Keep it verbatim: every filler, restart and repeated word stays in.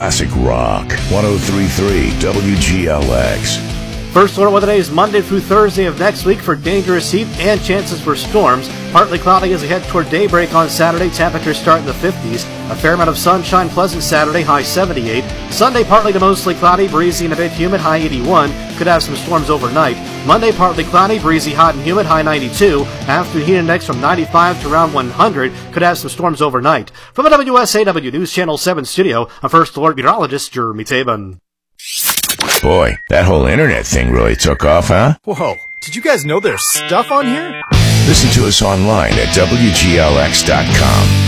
Classic Rock, one oh three point three W G L X. First order weather today is Monday through Thursday of next week for dangerous heat and chances for storms. Partly cloudy as we head toward daybreak on Saturday. Temperatures start in the fifties. A fair amount of sunshine, pleasant Saturday, high seventy-eight. Sunday partly to mostly cloudy, breezy and a bit humid, high eighty-one. Could have some storms overnight. Monday partly cloudy, breezy, hot and humid, high ninety-two. After heat index from ninety-five to around one hundred. Could have some storms overnight. From the W S A W News Channel seven studio, I'm First Alert Meteorologist Jeremy Taban. Boy, that whole internet thing really took off, huh? Whoa, did you guys know there's stuff on here? Listen to us online at W G L X dot com.